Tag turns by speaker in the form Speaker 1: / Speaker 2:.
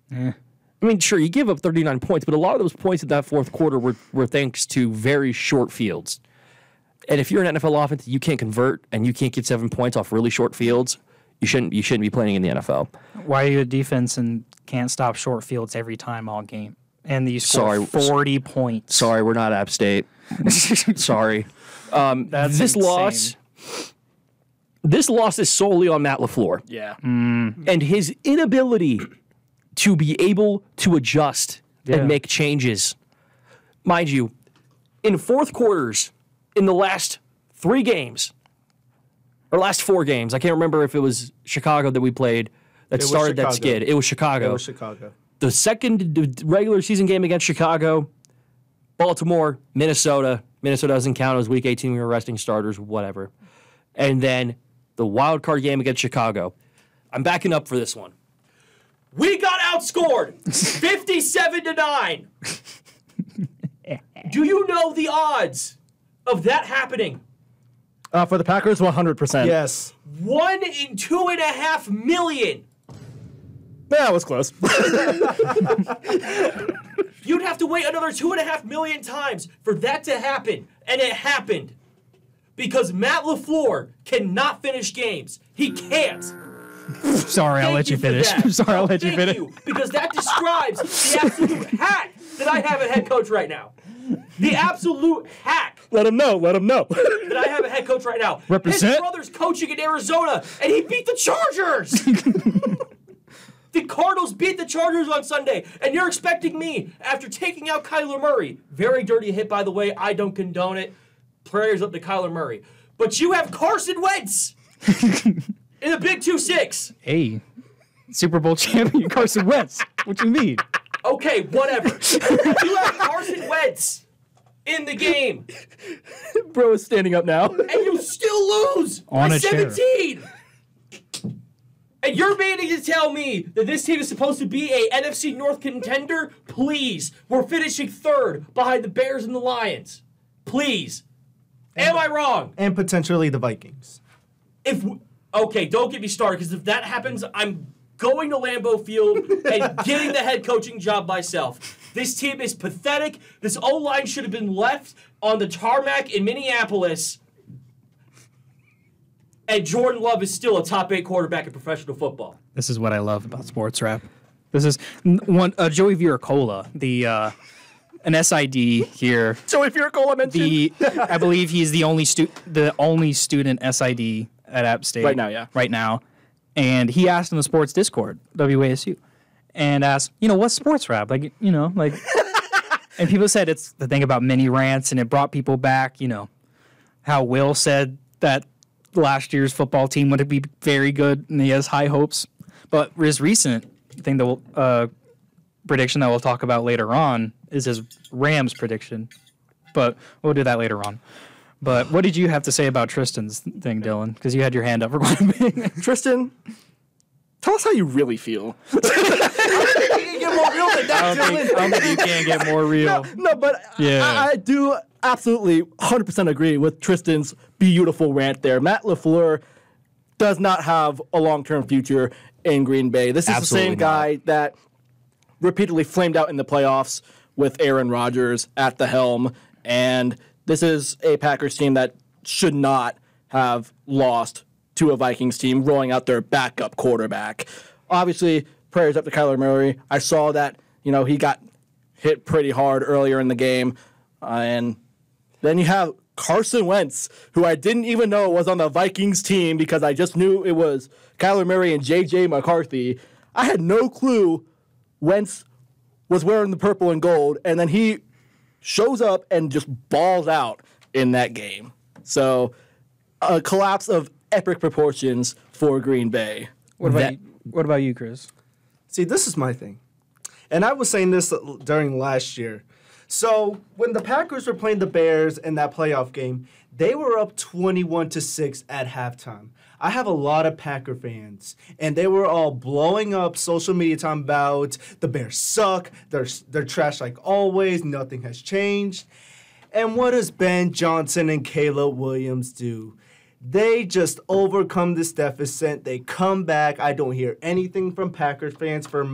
Speaker 1: I
Speaker 2: mean, sure, you give up 39 points, but a lot of those points in that fourth quarter were thanks to very short fields. And if you're an NFL offense, you can't convert and you can't get 7 points off really short fields. You shouldn't be playing in the NFL.
Speaker 1: Why are you a defense and can't stop short fields every time all game? And you score 40 points.
Speaker 2: Sorry, we're not App State. Sorry. This loss is solely on Matt LaFleur.
Speaker 3: Yeah.
Speaker 2: And his inability to be able to adjust and make changes. Mind you, in fourth quarters, in the last 3 games, or last 4 games, I can't remember if it was Chicago that we played that started that skid. It was Chicago.
Speaker 3: It was Chicago.
Speaker 2: The second regular season game against Chicago, Baltimore, Minnesota. Minnesota doesn't count. It was week 18. We were resting starters, whatever. And then the wild card game against Chicago. I'm backing up for this one. We got outscored 57-9. Do you know the odds of that happening?
Speaker 4: For the Packers, 100%.
Speaker 3: Yes.
Speaker 2: 1 in 2.5 million.
Speaker 4: That was close.
Speaker 2: You'd have to wait another 2.5 million times for that to happen. And it happened. Because Matt LaFleur cannot finish games. He can't.
Speaker 1: Sorry, I'll let you finish. Sorry, I'll let you finish.
Speaker 2: Because that describes the absolute hack that I have at head coach right now. The absolute hack.
Speaker 4: Let him know.
Speaker 2: That I have a head coach right now.
Speaker 4: Represent.
Speaker 2: His brother's coaching in Arizona, and he beat the Chargers. The Cardinals beat the Chargers on Sunday, and you're expecting me, after taking out Kyler Murray, very dirty hit, by the way, I don't condone it, prayers up to Kyler Murray, but you have Carson Wentz in the Big 2-6.
Speaker 1: Hey, Super Bowl champion Carson Wentz. What you mean?
Speaker 2: Okay, whatever. You have Carson Wentz in the game.
Speaker 4: Bro is standing up now.
Speaker 2: And you still lose
Speaker 1: on
Speaker 2: by
Speaker 1: a
Speaker 2: 17. And you're meaning to tell me that this team is supposed to be a NFC North contender? Please. We're finishing 3rd behind the Bears and the Lions. Please. Am I wrong?
Speaker 3: And potentially the Vikings.
Speaker 2: Okay, don't get me started, because if that happens, I'm going to Lambeau Field and getting the head coaching job myself. This team is pathetic. This O-line should have been left on the tarmac in Minneapolis. And Jordan Love is still a top 8 quarterback in professional football.
Speaker 1: This is what I love about sports rap. This is one Joey Viracola, an SID here.
Speaker 4: Joey Viracola mentioned.
Speaker 1: I believe he's the only student SID at App State
Speaker 4: right now. Yeah,
Speaker 1: right now. And he asked in the sports Discord, WASU, and asked, what's sports rap? And people said it's the thing about mini rants, and it brought people back. How Will said that last year's football team would be very good, and he has high hopes. But his recent thing prediction that we'll talk about later on is his Rams prediction. But we'll do that later on. But what did you have to say about Tristan's thing, Dylan? Because you had your hand up for quite a bit.
Speaker 4: Tristan, tell us how you really feel.
Speaker 1: I don't think you can get more real.
Speaker 4: No, but yeah. I do absolutely 100% agree with Tristan's beautiful rant there. Matt LaFleur does not have a long-term future in Green Bay. This is absolutely the same guy that repeatedly flamed out in the playoffs with Aaron Rodgers at the helm, and this is a Packers team that should not have lost to a Vikings team rolling out their backup quarterback. Obviously, prayers up to Kyler Murray. I saw that, he got hit pretty hard earlier in the game. And then you have Carson Wentz, who I didn't even know was on the Vikings team because I just knew it was Kyler Murray and J.J. McCarthy. I had no clue Wentz was wearing the purple and gold, and then he shows up and just balls out in that game. So, a collapse of epic proportions for Green Bay.
Speaker 1: What about you, Chris?
Speaker 3: See, this is my thing. And I was saying this during last year. So, when the Packers were playing the Bears in that playoff game, they were up 21-6 at halftime. I have a lot of Packer fans, and they were all blowing up social media talking about the Bears suck, they're trash like always, nothing has changed. And what does Ben Johnson and Caleb Williams do? They just overcome this deficit. They come back. I don't hear anything from Packers fans for